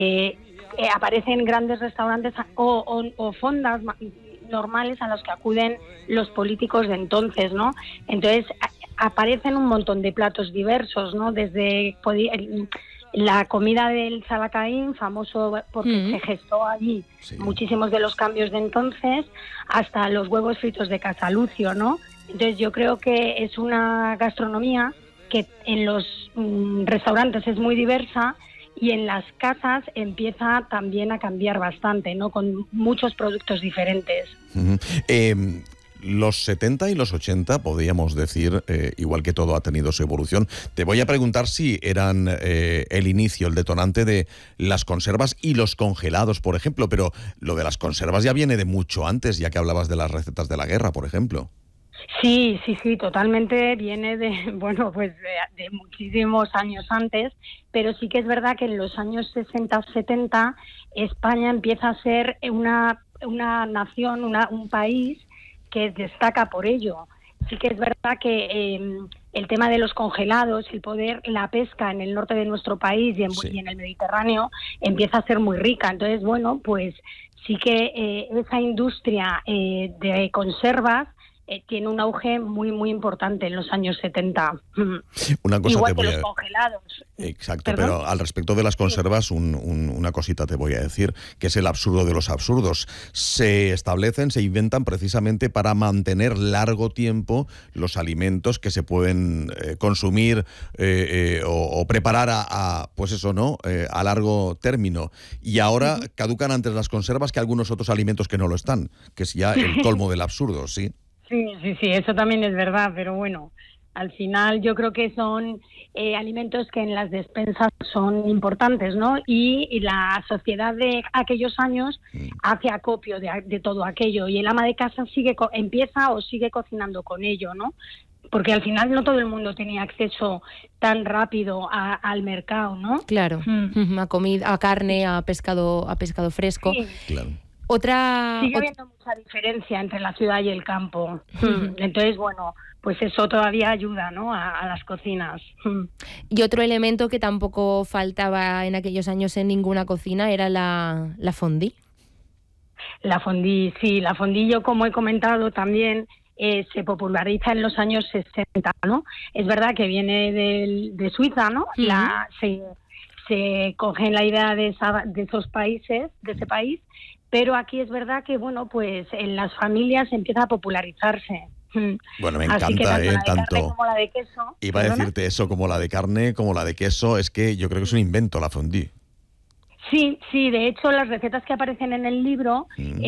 aparecen grandes restaurantes o fondas normales a los que acuden los políticos de entonces, ¿no? Entonces aparecen un montón de platos diversos, ¿no? Desde la comida del Salacaín, famoso porque se gestó allí muchísimos de los cambios de entonces, hasta los huevos fritos de Casalucio, ¿no? Entonces yo creo que es una gastronomía que en los restaurantes es muy diversa y en las casas empieza también a cambiar bastante, ¿no? Con muchos productos diferentes. Los 70 y los 80, podríamos decir, igual que todo ha tenido su evolución. Te voy a preguntar si eran el inicio, el detonante de las conservas y los congelados, por ejemplo, pero lo de las conservas ya viene de mucho antes, ya que hablabas de las recetas de la guerra, por ejemplo. Sí, totalmente viene de muchísimos años antes, pero sí que es verdad que en los años 60 70 España empieza a ser una nación, un país que destaca por ello. Sí que es verdad que el tema de los congelados, la pesca en el norte de nuestro país y en el Mediterráneo empieza a ser muy rica. Entonces, bueno, pues sí que esa industria de conservas tiene un auge muy, muy importante en los años 70. Una cosa igual que los congelados. Exacto, ¿Perdón? pero al respecto de las conservas, una cosita te voy a decir, que es el absurdo de los absurdos. Se establecen, se inventan precisamente para mantener largo tiempo los alimentos que se pueden consumir o preparar pues eso, ¿no? A largo término. Y ahora caducan antes las conservas que algunos otros alimentos que no lo están, que es ya el colmo del absurdo, ¿sí? Sí, eso también es verdad, pero bueno, al final yo creo que son alimentos que en las despensas son importantes, ¿no? Y la sociedad de aquellos años hace acopio de todo aquello y el ama de casa empieza o sigue cocinando con ello, ¿no? Porque al final no todo el mundo tenía acceso tan rápido al mercado, ¿no? Claro, a comida, a carne, a pescado fresco. Sí. Claro. Sigue habiendo mucha diferencia entre la ciudad y el campo. Entonces, bueno, pues eso todavía ayuda, ¿no? a las cocinas. Y otro elemento que tampoco faltaba en aquellos años en ninguna cocina era la fondue. La fondue, sí. La fondue, yo como he comentado también, se populariza en los años 60, ¿no? Es verdad que viene de Suiza, ¿no? Se cogen la idea de esos países, de ese país, pero aquí es verdad que, bueno, pues en las familias empieza a popularizarse. Bueno, me Así que encanta, tanto la de tanto. carne como la de queso. Iba a decirte eso, como la de carne, como la de queso, es que yo creo que es un invento la fondue. Sí, de hecho las recetas que aparecen en el libro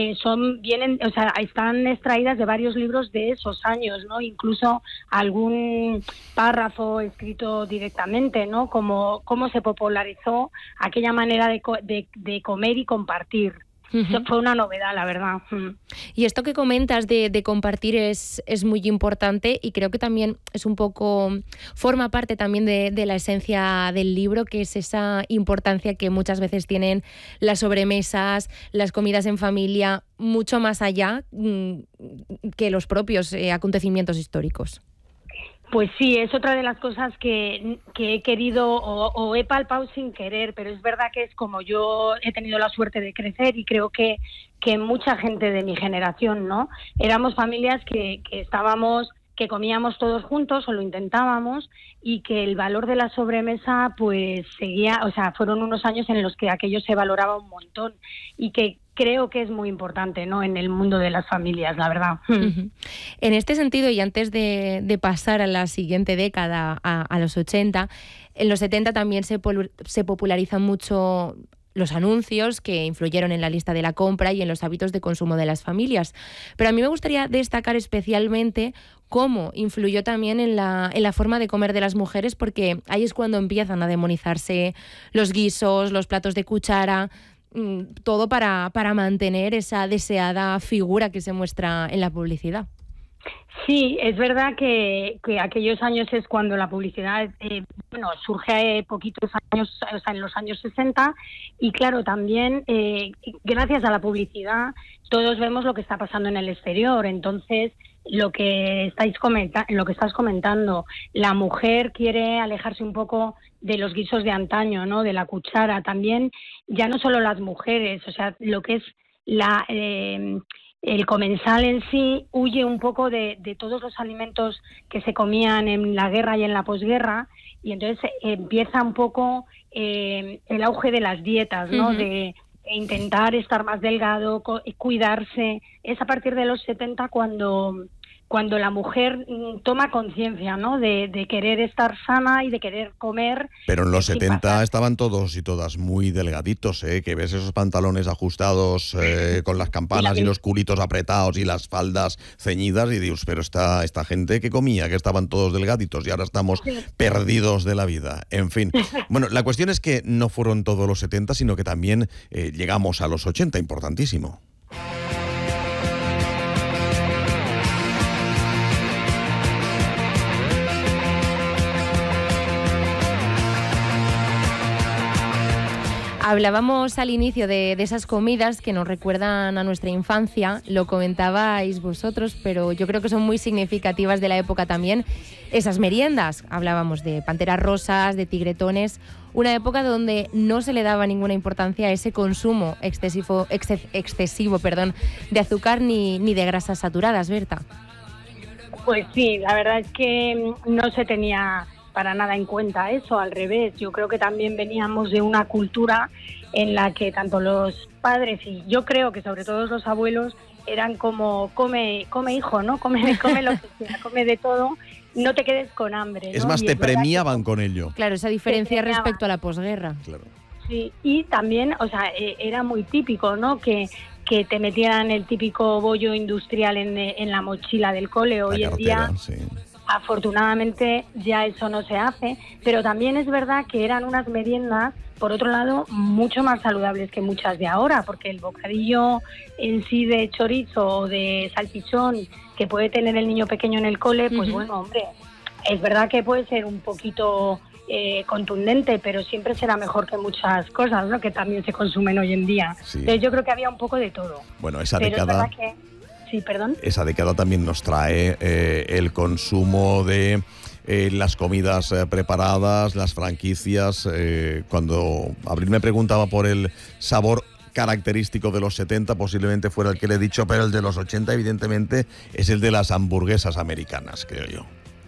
están extraídas de varios libros de esos años, ¿no? Incluso algún párrafo escrito directamente, ¿no? Como cómo se popularizó aquella manera de comer y compartir. Eso fue una novedad, la verdad. Y esto que comentas de compartir es muy importante y creo que también es un poco, forma parte también de la esencia del libro, que es esa importancia que muchas veces tienen las sobremesas, las comidas en familia, mucho más allá que los propios acontecimientos históricos. Pues sí, es otra de las cosas que he querido o he palpado sin querer, pero es verdad que es como yo he tenido la suerte de crecer y creo que mucha gente de mi generación, ¿no? Éramos familias que comíamos todos juntos o lo intentábamos y que el valor de la sobremesa pues seguía, fueron unos años en los que aquello se valoraba un montón y que creo que es muy importante, ¿no? En el mundo de las familias, la verdad. En este sentido, y antes de pasar a la siguiente década, a los 80, en los 70 también se popularizan mucho los anuncios que influyeron en la lista de la compra y en los hábitos de consumo de las familias. Pero a mí me gustaría destacar especialmente cómo influyó también en la forma de comer de las mujeres, porque ahí es cuando empiezan a demonizarse los guisos, los platos de cuchara, todo para mantener esa deseada figura que se muestra en la publicidad. Sí, es verdad que aquellos años es cuando la publicidad surge poquitos años, en los años 60 y claro, también gracias a la publicidad todos vemos lo que está pasando en el exterior. Entonces, lo que estás comentando, la mujer quiere alejarse un poco de los guisos de antaño, ¿no? De la cuchara. También ya no solo las mujeres, o sea, lo que es el comensal en sí huye un poco de todos los alimentos que se comían en la guerra y en la posguerra, y entonces empieza un poco el auge de las dietas, ¿no? Uh-huh. De intentar estar más delgado, cuidarse. Es a partir de los 70 cuando la mujer toma conciencia, ¿no? De querer estar sana y de querer comer. Pero en los 70 estaban todos y todas muy delgaditos, ¿eh? Que ves esos pantalones ajustados con las campanas y los culitos apretados y las faldas ceñidas y dices, pero esta gente que comía, que estaban todos delgaditos y ahora estamos perdidos de la vida. En fin. Bueno, la cuestión es que no fueron todos los 70, sino que también llegamos a los 80, importantísimo. Hablábamos al inicio de esas comidas que nos recuerdan a nuestra infancia, lo comentabais vosotros, pero yo creo que son muy significativas de la época también. Esas meriendas, hablábamos de panteras rosas, de tigretones, una época donde no se le daba ninguna importancia a ese consumo excesivo de azúcar ni de grasas saturadas, Berta. Pues sí, la verdad es que no se tenía para nada en cuenta eso, al revés. Yo creo que también veníamos de una cultura en la que tanto los padres y yo creo que sobre todo los abuelos eran como come hijo, ¿no? Come lo que sea, come de todo, no te quedes con hambre, ¿no? Es más, te premiaban con ello. Claro, esa diferencia respecto a la posguerra. Claro. Sí, y también, o sea, era muy típico, ¿no? Que te metieran el típico bollo industrial en la mochila del cole. Hoy en día, sí. Afortunadamente ya eso no se hace, pero también es verdad que eran unas meriendas, por otro lado, mucho más saludables que muchas de ahora, porque el bocadillo en sí de chorizo o de salchichón que puede tener el niño pequeño en el cole, pues bueno, hombre, es verdad que puede ser un poquito contundente, pero siempre será mejor que muchas cosas, ¿no? Que también se consumen hoy en día. Sí. Entonces yo creo que había un poco de todo. Bueno, esa década... Sí, perdón. Esa década también nos trae el consumo de las comidas preparadas, las franquicias. Cuando Abril me preguntaba por el sabor característico de los 70, posiblemente fuera el que le he dicho, pero el de los 80 evidentemente es el de las hamburguesas americanas, creo yo.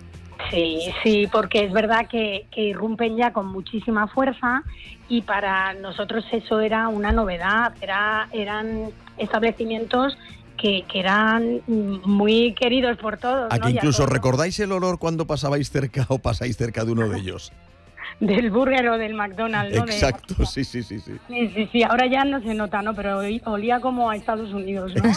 Sí, porque es verdad que irrumpen ya con muchísima fuerza y para nosotros eso era una novedad. Eran establecimientos que eran muy queridos por todos. ¿A ¿no? que incluso recordáis el olor cuando pasabais cerca o pasáis cerca de uno de ellos? Del burger o del McDonald's, ¿no? Exacto, sí. Sí, ahora ya no se nota, ¿no? Pero olía como a Estados Unidos, ¿no?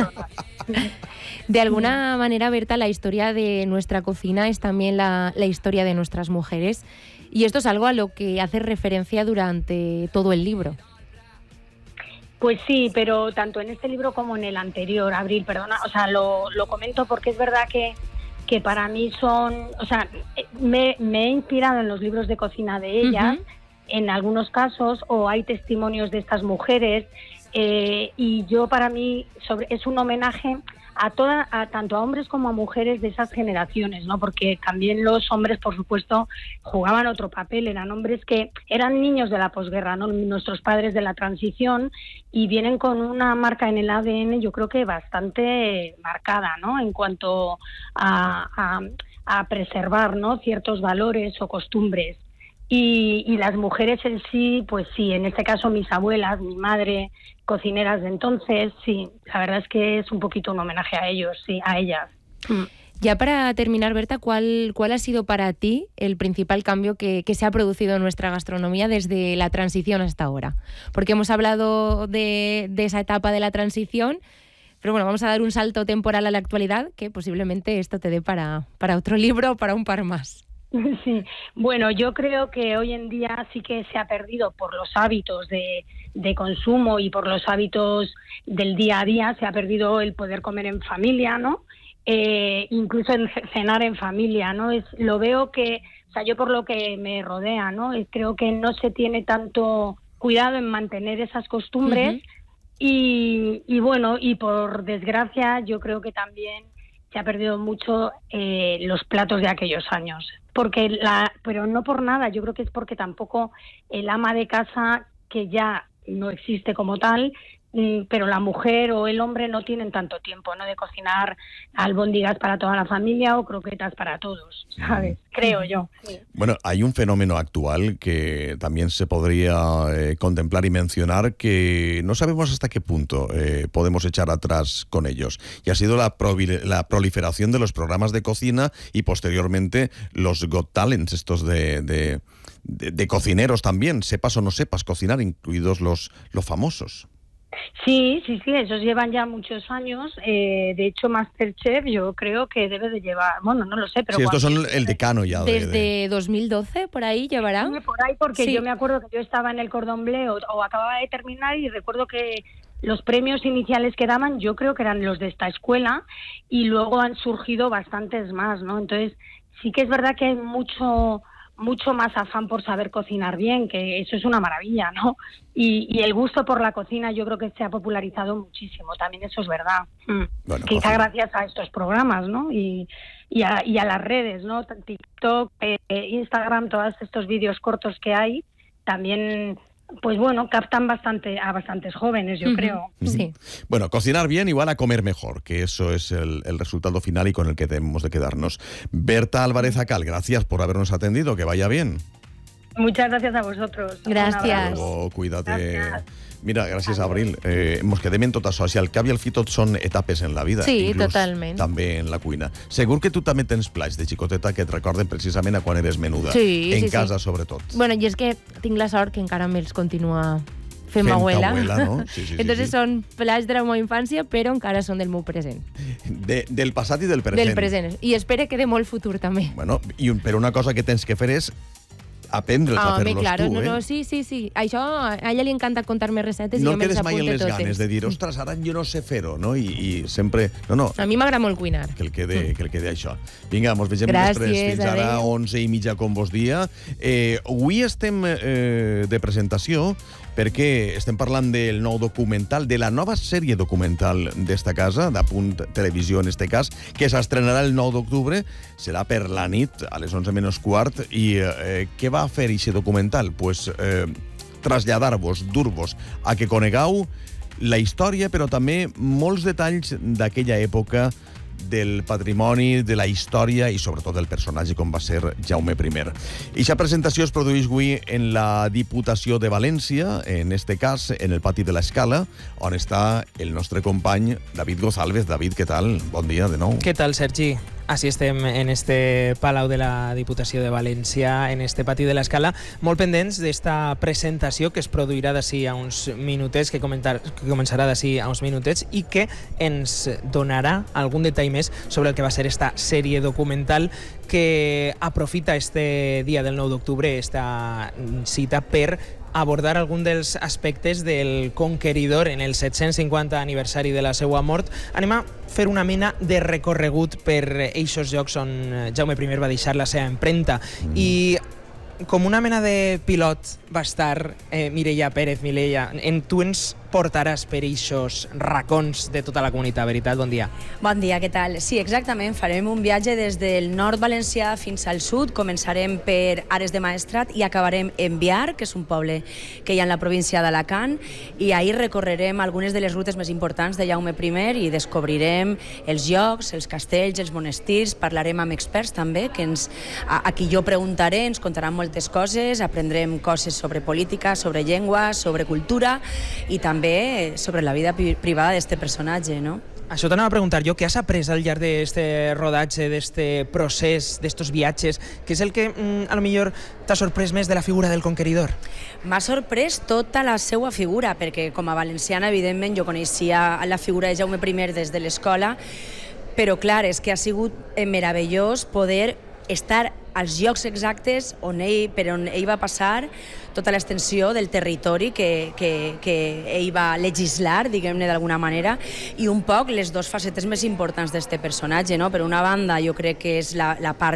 De alguna manera, Berta, la historia de nuestra cocina es también la historia de nuestras mujeres. Y esto es algo a lo que hace referencia durante todo el libro. Pues sí, pero tanto en este libro como en el anterior, Abril, perdona, o sea, lo comento porque es verdad que para mí son, o sea, me he inspirado en los libros de cocina de ellas, en algunos casos, o hay testimonios de estas mujeres, y yo para mí es un homenaje a tanto a hombres como a mujeres de esas generaciones, ¿no? Porque también los hombres, por supuesto, jugaban otro papel, eran hombres que eran niños de la posguerra, ¿no? Nuestros padres de la transición, y vienen con una marca en el ADN, yo creo que bastante marcada, ¿no? En cuanto a preservar, ¿no? Ciertos valores o costumbres. Y las mujeres en sí, pues sí, en este caso mis abuelas, mi madre, cocineras de entonces, sí, la verdad es que es un poquito un homenaje a ellos, sí, a ellas. Ya para terminar, Berta, ¿cuál ha sido para ti el principal cambio que se ha producido en nuestra gastronomía desde la transición hasta ahora? Porque hemos hablado de esa etapa de la transición, pero bueno, vamos a dar un salto temporal a la actualidad, que posiblemente esto te dé para otro libro o para un par más. Sí, bueno, yo creo que hoy en día sí que se ha perdido por los hábitos de consumo y por los hábitos del día a día, se ha perdido el poder comer en familia, ¿no? Incluso en cenar en familia, ¿no? Lo veo que, o sea, yo por lo que me rodea, ¿no? Creo que no se tiene tanto cuidado en mantener esas costumbres y bueno, y por desgracia yo creo que también se ha perdido mucho los platos de aquellos años. Pero no por nada, yo creo que es porque tampoco el ama de casa, que ya no existe como tal, pero la mujer o el hombre no tienen tanto tiempo, ¿no?, de cocinar albóndigas para toda la familia o croquetas para todos, ¿sabes? Creo yo. Sí. Bueno, hay un fenómeno actual que también se podría contemplar y mencionar, que no sabemos hasta qué punto podemos echar atrás con ellos, y ha sido la proliferación de los programas de cocina y posteriormente los Got Talents, estos de cocineros también, sepas o no sepas cocinar, incluidos los famosos. Sí, esos llevan ya muchos años. De hecho, MasterChef yo creo que debe de llevar, bueno, no lo sé, pero... Sí, estos son el decano ya. Desde 2012, por ahí llevará. Sí, por ahí, porque yo me acuerdo que yo estaba en el Cordon Bleu o acababa de terminar y recuerdo que los premios iniciales que daban yo creo que eran los de esta escuela y luego han surgido bastantes más, ¿no? Entonces sí que es verdad que hay mucho más afán por saber cocinar bien, que eso es una maravilla, ¿no? Y el gusto por la cocina yo creo que se ha popularizado muchísimo, también eso es verdad. Bueno, quizá gracias a estos programas, ¿no? Y a las redes, ¿no? TikTok, Instagram, todos estos vídeos cortos que hay, también... Pues bueno, captan a bastantes jóvenes, yo creo. Sí. Bueno, cocinar bien igual a comer mejor, que eso es el resultado final y con el que debemos de quedarnos. Berta Álvarez Acal, gracias por habernos atendido, que vaya bien. Muchas gracias a vosotros. Gràcies. Luego, cuídate. Gràcies. Mira, gràcies, Abril. Mos quedem en tot això. Si al cap i al fi tot són etapes en la vida. Sí, inclús totalment. També en la cuina. Segur que tu també tens plats de xicoteta que et recorden precisament a quan eres menuda. Sí, en sí, casa, sobretot. Bueno, i és que tinc la sort que encara me'ls continua fent ma abuela. ¿no? Sí, Entonces són plats de la meva infància, però encara són del meu present. Del passat i del present. Del present. I espero que de molt futur, també. Bueno, però una cosa que tens que fer és aprendre'ls a fer-los claro, tu, no, sí. Això, a ella li encanta contar-me receptes i no jo me les quedes mai en apunte les totes. ganes de dir, ostres, ara jo no sé fer-ho, no? I sempre... No. A mi m'agrada molt cuinar. Que el quede això. Vinga, mos vegem Gràcies, després. Fins ara, adéu. 11:30 com vos dia. Avui estem de presentació perquè estem parlant del nou documental, de la nova sèrie documental d'esta casa, de Punt Televisió en este cas, que s'estrenarà el 9 d'octubre, serà per la nit, a les 11:15, i què va fer aquest documental? Pues traslladar-vos, dur-vos a que conegueu la història, però també molts detalls d'aquella època, del patrimoni, de la història i sobretot del personatge com va ser Jaume I. Eixa presentació es produeix avui en la Diputació de València, en este cas en el pati de l'Escala, on està el nostre company David González. David, què tal? Bon dia de nou. Què tal, Sergi? Així estem en este Palau de la Diputació de València, en este pati de l'Escala, molt pendents d'esta presentació que es produirà d'ací a uns minutets, que començarà d'ací a uns minutets i que ens donarà algun detall més sobre el que va ser esta sèrie documental que aprofita este dia del 9 d'octubre, esta cita, per abordar algun dels aspectes del Conqueridor en el 750 aniversari de la seva mort. Anem a fer una mena de recorregut per eixos llocs on Jaume I va deixar la seva empremta i com una mena de pilot va estar Mireia Pérez. Mireia, tu ens portaràs per eixos racons de tota la comunitat, veritat? Bon dia. Bon dia, què tal? Sí, exactament. Farem un viatge des del nord valencià fins al sud. Començarem per Ares de Maestrat i acabarem en Biar, que és un poble que hi ha en la província d'Alacant, i ahir recorrerem algunes de les rutes més importants de Jaume I i descobrirem els llocs, els castells, els monestirs. Parlarem amb experts també, que a qui jo preguntaré, ens contaran moltes coses, aprendrem coses sobre política, sobre llengua, sobre cultura i també sobre la vida privada d'este personatge, no? Això t'anava a preguntar jo, què has après al llarg d'este rodatge, d'este procés, d'estos viatges? Què és el que a lo millor t'ha sorprès més de la figura del Conqueridor? M'ha sorprès tota la seva figura, perquè com a valenciana, evidentment, jo coneixia la figura de Jaume I des de l'escola, però clar, és que ha sigut meravellós poder estar als llocs exactes per on ell va passar, tota l'extensió del territori que ell va legislar, diguem-ne d'alguna manera, i un poc les dues facetes més importants d'aquest personatge, no? Per una banda, jo crec que és la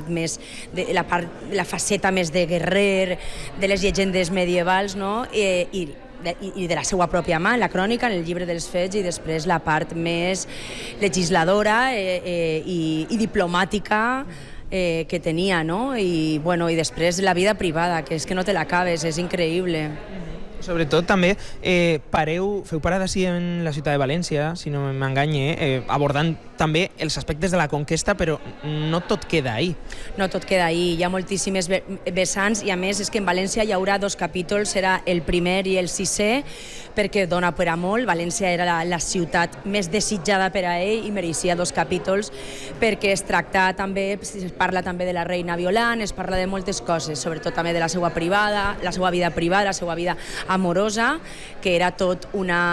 faceta més de guerrer, de les llegendes medievals, no? I de la seva pròpia mà, la crònica, en el llibre dels fets, i després la part més legisladora i diplomàtica que tenia, no? I després la vida privada, que és que no te l'acabes, és increïble. Sobretot també feu parada sí en la ciutat de València, si no m'enganye, abordant també els aspectes de la conquesta, però no tot queda ahí. No tot queda ahí, hi ha moltíssimes vessants i a més és que en València hi haurà 2 capítols, serà el primer i el 6è, perquè dona per a molt. València era la ciutat més desitjada per a ell i mereixia 2 capítols perquè es tracta també, es parla també de la reina Violant, es parla de moltes coses, sobretot també de la seva privada, la seva vida privada, la seva vida amorosa, que era tot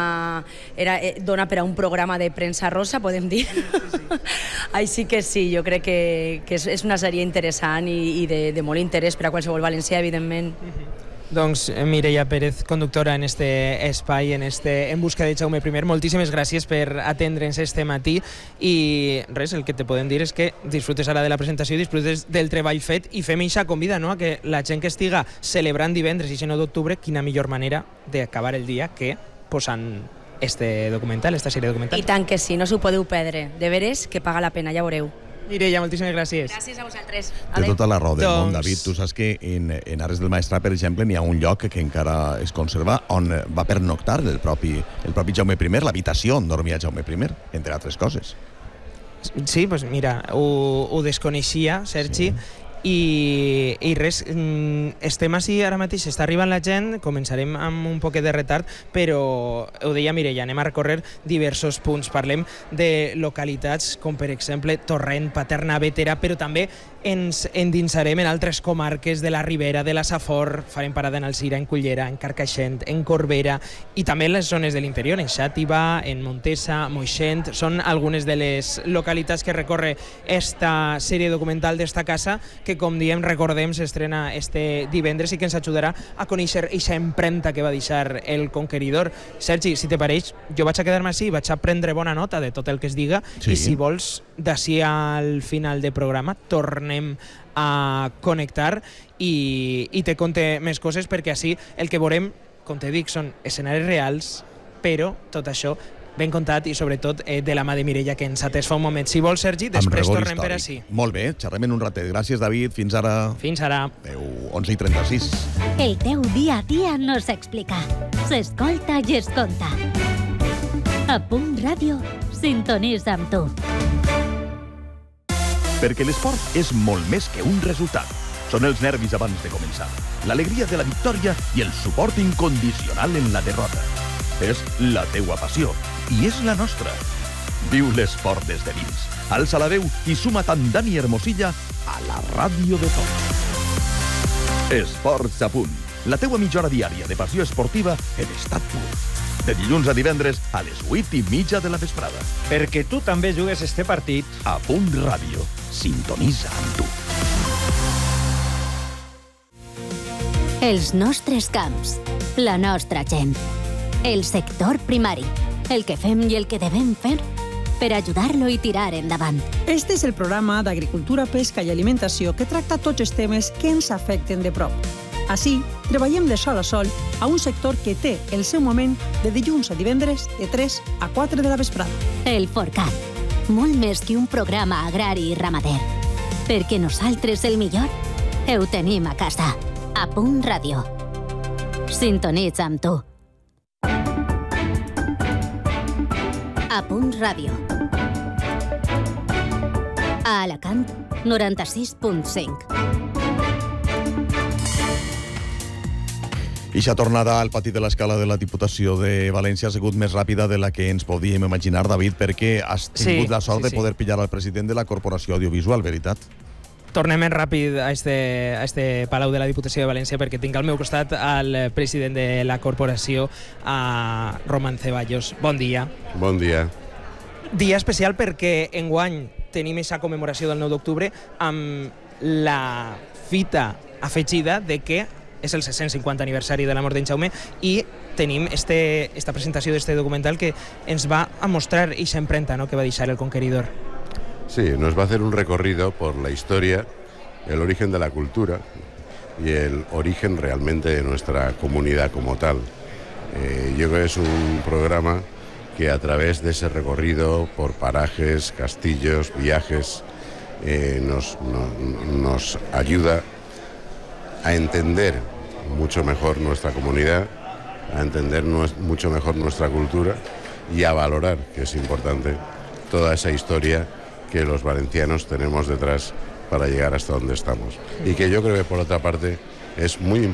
dona per a un programa de premsa rosa, podem dir. Així que sí, jo crec que és una sèrie interessant i de molt interès per a qualsevol valencià, evidentment. Doncs Mireia Pérez, conductora en este espai, en busca de Jaume I, moltíssimes gràcies per atendre'ns este matí i res, el que te podem dir és que disfrutes ara de la presentació, disfrutes del treball fet i fem eixa convida, no?, a que la gent que estiga celebrant divendres i 9 d'octubre, quina millor manera d'acabar el dia que posant este documental, esta sèrie documental. I tant que sí, no s'ho podeu perdre, de veres que paga la pena, ja veureu. Mireia, moltíssimes gràcies. Gràcies a vosaltres. Té tota la raó del món, David. Tu saps que en Ares del Maestrat, per exemple, n'hi ha un lloc que encara es conserva on va pernoctar el propi Jaume I, l'habitació on dormia Jaume I, entre altres coses. Sí, doncs mira, ho desconeixia, Sergi, i res, estem així ara mateix, està arribant la gent, començarem amb un poquet de retard, però ho deia Mireia, anem a recórrer diversos punts, parlem de localitats com per exemple Torrent, Paterna, Bétera, però també ens endinsarem en altres comarques de la Ribera, de la Safor, farem parada en Alzira, en Cullera, en Carcaixent, en Corbera i també en les zones de l'interior, en Xàtiva, en Montesa, Moixent, són algunes de les localitats que recorre esta sèrie documental d'esta casa que, com diem, recordem, s'estrena este divendres i que ens ajudarà a conèixer aquesta empremta que va deixar el Conqueridor. Sergi, si te pareix, jo vaig a quedar-me així, vaig a prendre bona nota de tot el que es diga i si vols, d'ací al final del programa, tornem a connectar i te conte més coses perquè així el que veurem, com te dic, són escenaris reals, però tot això ben contat i sobretot de la mà de Mireia que ens atès fa un moment. Si vols, Sergi, després tornem per així. Molt bé, xerrem en un ratet. Gràcies, David. Fins ara. Fins ara. Adéu, 11:36. El teu dia a dia no s'explica. S'escolta i es conta. A Punt Ràdio, sintonitza amb tu. Perquè l'esport és molt més que un resultat. Són els nervis abans de començar, l'alegria de la victòria i el suport incondicional en la derrota. És la teua passió i és la nostra. Viu l'esport des de dins. Alça la veu i suma't amb Dani Hermosilla a la ràdio de tots. Esports a punt. La teua mitja hora diària de passió esportiva en estat pur. De dilluns a divendres a les 8:30 de la vesprada. Perquè tu també jugues este partit. A Punt Ràdio. Sintonitza amb tu. Els nostres camps, la nostra gent, el sector primari, el que fem i el que devem fer per ajudar-lo i tirar endavant. Este és el programa d'Agricultura, Pesca i Alimentació que tracta tots els temes que ens afecten de prop. Així, treballem de sol a sol a un sector que té el seu moment de dilluns a divendres de 3 a 4 de la vesprada. El Forcat, molt més que un programa agrari i ramader. Perquè nosaltres el millor ho tenim a casa. A Punt Ràdio. Sintonitza amb tu. A Punt Ràdio. A Alacant, 96.5. Ixa tornada al pati de l'escala de la Diputació de València ha sigut més ràpida de la que ens podíem imaginar, David, perquè has tingut la sort de poder pillar al president de la Corporació Audiovisual, veritat? Tornem més ràpid a este Palau de la Diputació de València perquè tinc al meu costat al president de la corporació, a Roman Ceballos. Bon dia. Bon dia. Dia especial perquè enguany tenim aquesta commemoració del 9 d'octubre amb la fita afegida de que és el 650 aniversari de la mort d'en Jaume i tenim esta presentació d'este documental que ens va a mostrar aquesta empremta, ¿no?, que va deixar el Conqueridor. Sí, nos va a hacer un recorrido por la historia, el origen de la cultura y el origen realmente de nuestra comunidad como tal. Yo creo que es un programa que a través de ese recorrido por parajes, castillos, viajes, nos ayuda a entender mucho mejor nuestra comunidad a entender mucho mejor nuestra cultura y a valorar, que es importante, toda esa historia que los valencianos tenemos detrás para llegar hasta donde estamos. Y que yo creo que, por otra parte, es muy importante